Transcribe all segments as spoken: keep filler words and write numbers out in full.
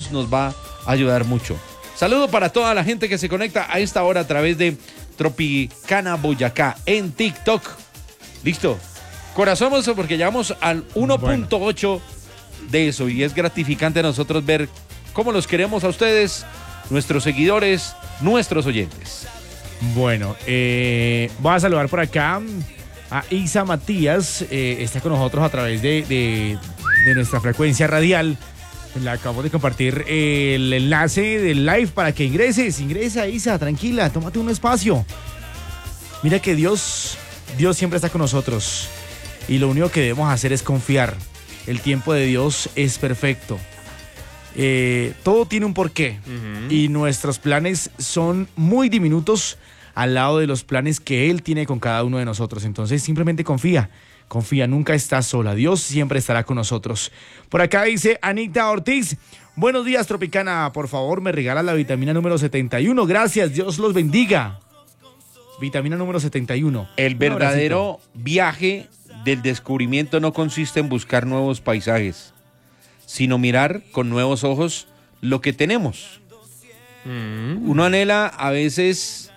todos nos va a ayudar mucho. Saludo para toda la gente que se conecta a esta hora a través de Tropicana Boyacá en TikTok. Listo. Corazonoso porque llegamos al uno punto ocho bueno. de eso y es gratificante a nosotros ver cómo los queremos a ustedes, nuestros seguidores, nuestros oyentes. Bueno, eh, voy a saludar por acá a Isa Matías, eh, está con nosotros a través de, de, de nuestra frecuencia radial. Le acabo de compartir el enlace del live para que ingreses. Ingresa, Isa, tranquila, tómate un espacio. Mira que Dios, Dios siempre está con nosotros. Y lo único que debemos hacer es confiar. El tiempo de Dios es perfecto. Eh, todo tiene un porqué. Uh-huh. Y nuestros planes son muy diminutos al lado de los planes que Él tiene con cada uno de nosotros. Entonces simplemente confía. Confía, nunca estás sola. Dios siempre estará con nosotros. Por acá dice Anita Ortiz. Buenos días, Tropicana. Por favor, me regala la vitamina número setenta y uno. Gracias, Dios los bendiga. Vitamina número setenta y uno. El verdadero viaje del descubrimiento no consiste en buscar nuevos paisajes, sino mirar con nuevos ojos lo que tenemos. Mm. Uno anhela a veces...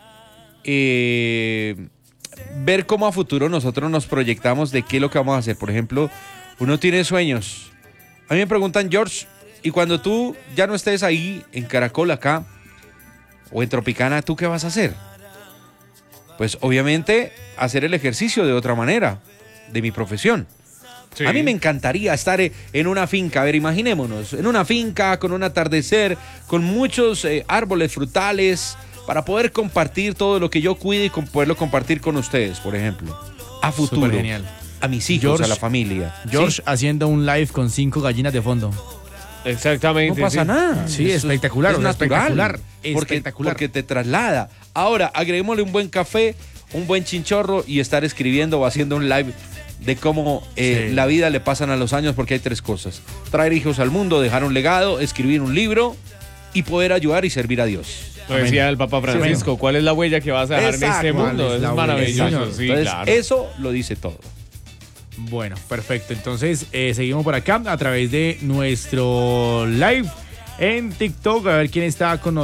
Eh, ver cómo a futuro nosotros nos proyectamos de qué es lo que vamos a hacer. Por ejemplo, uno tiene sueños. A mí me preguntan, George, y cuando tú ya no estés ahí en Caracol acá o en Tropicana, ¿tú qué vas a hacer? Pues obviamente hacer el ejercicio de otra manera, de mi profesión. Sí. A mí me encantaría estar en una finca, a ver, imaginémonos, en una finca con un atardecer, con muchos eh, árboles frutales, para poder compartir todo lo que yo cuide y con poderlo compartir con ustedes, por ejemplo. A futuro. Súper genial. A mis hijos, George, a la familia. George ¿sí? haciendo un live con cinco gallinas de fondo. Exactamente. No pasa sí. nada. Sí, es espectacular. Es natural. Espectacular. Porque, espectacular. Porque te traslada. Ahora, agreguémosle un buen café, un buen chinchorro y estar escribiendo o haciendo un live de cómo eh, sí. la vida le pasan a los años, porque hay tres cosas. Traer hijos al mundo, dejar un legado, escribir un libro y poder ayudar y servir a Dios. Lo decía el Papa Francisco, sí, ¿cuál es la huella que vas a dejar exacto, en este mundo? Es, es maravilloso. Sí, Entonces, claro. eso lo dice todo. Bueno, perfecto. Entonces, eh, seguimos por acá a través de nuestro live en TikTok. A ver quién está con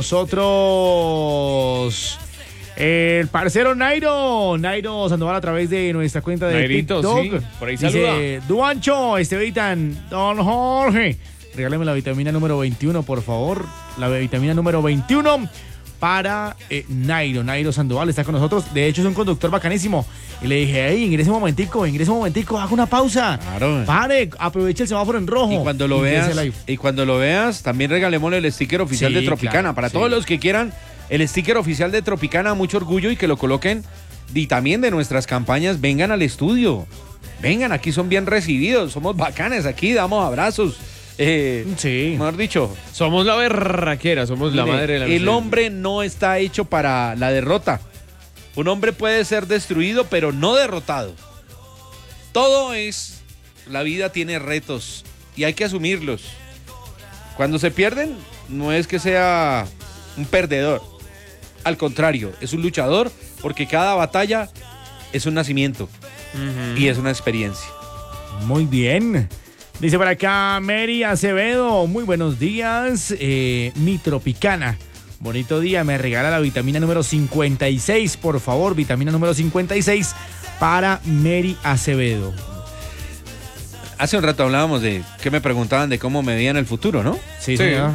nosotros. El parcero Nairo. Nairo Sandoval a través de nuestra cuenta de Nairito, TikTok. Sí, por ahí saluda. Dice, Duancho, Estevitan, Don Jorge, regáleme la vitamina número veintiuno, por favor. La vitamina número veintiuno para eh, Nairo. Nairo Sandoval está con nosotros. De hecho, es un conductor bacanísimo. Y le dije, hey, ingrese un momentico, ingrese un momentico, haga una pausa. Claro. Pare, aproveche el semáforo en rojo. Y cuando lo veas, y cuando lo veas, también regalémosle el sticker oficial sí, de Tropicana. Claro, para sí. todos los que quieran el sticker oficial de Tropicana, mucho orgullo, y que lo coloquen. Y también de nuestras campañas, vengan al estudio. Vengan, aquí son bien recibidos. Somos bacanes aquí, damos abrazos. Eh, sí. Mejor dicho, somos la berraquera, somos mire, la madre de la el hombre no está hecho para la derrota. Un hombre puede ser destruido, pero no derrotado. Todo es, la vida tiene retos y hay que asumirlos. Cuando se pierden, no es que sea un perdedor. Al contrario, es un luchador, porque cada batalla es un nacimiento uh-huh. y es una experiencia. Muy bien. Dice por acá Mary Acevedo, muy buenos días, eh, mi Tropicana, bonito día, me regala la vitamina número cincuenta y seis, por favor, vitamina número cincuenta y seis para Mary Acevedo. Hace un rato hablábamos de, que me preguntaban de cómo me veían el futuro, ¿no? Sí, sí. Señor.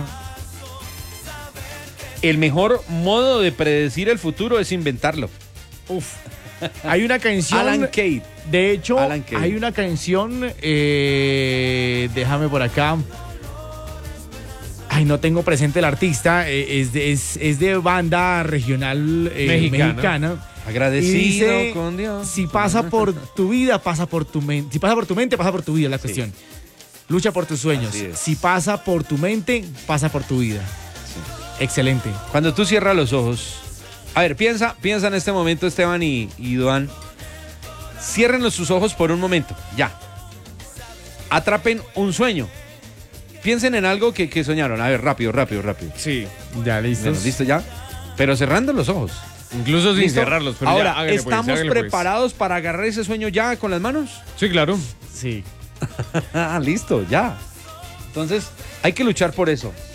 El mejor modo de predecir el futuro es inventarlo. Uf. Hay una canción. Alan Kate. De hecho, Alan Kate. Hay una canción. Eh, déjame por acá. Ay, no tengo presente el artista. Eh, es, de, es, es de banda regional eh, mexicana. mexicana. Agradecido dice, con Dios. Si pasa por tu vida, pasa por tu mente. Si pasa por tu mente, pasa por tu vida, la cuestión. Sí. Lucha por tus sueños. Si pasa por tu mente, pasa por tu vida. Sí. Excelente. Cuando tú cierras los ojos. A ver, piensa, piensa en este momento, Esteban y, y Duan. Cierren sus ojos por un momento, ya. Atrapen un sueño. Piensen en algo que, que soñaron. A ver, rápido, rápido, rápido. Sí. Ya, listo. Bueno, listo ya. Pero cerrando los ojos. Incluso sin ¿listo? cerrarlos. Pero ahora, ya, hágale, ¿estamos pues, hágale, preparados pues. para agarrar ese sueño ya con las manos? Sí, claro. Sí. Listo, ya. Entonces, hay que luchar por eso.